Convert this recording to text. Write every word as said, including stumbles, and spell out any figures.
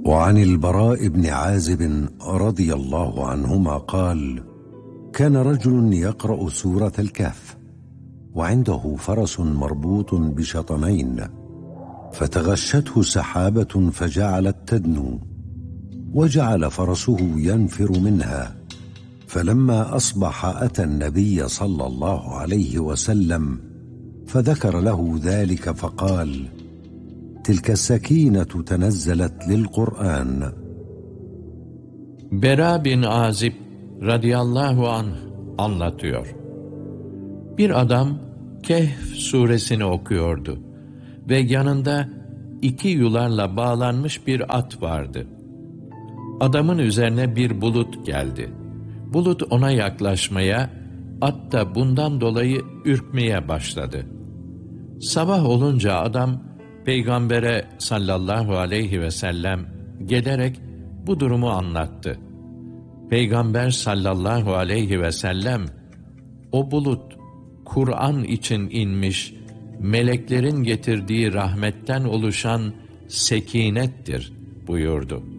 وعن البراء بن عازب رضي الله عنهما قال: كان رجل يقرأ سورة الكهف وعنده فرس مربوط بشطنين، فتغشته سحابة فجعلت تدنو، وجعل فرسه ينفر منها، فلما أصبح أتى النبي صلى الله عليه وسلم فذكر له ذلك فقال: تلك السكينة تنزلت للقرآن. Bera bin Azib radıyallahu anh anlatıyor. Bir adam Kehf suresini okuyordu ve yanında iki yularla bağlanmış bir at vardı. Adamın üzerine bir bulut geldi. Bulut ona yaklaşmaya, at da bundan dolayı ürkmeye başladı. Sabah olunca adam Peygamber'e sallallahu aleyhi ve sellem gelerek bu durumu anlattı. Peygamber sallallahu aleyhi ve sellem, o bulut Kur'an için inmiş, meleklerin getirdiği rahmetten oluşan sekinettir buyurdu.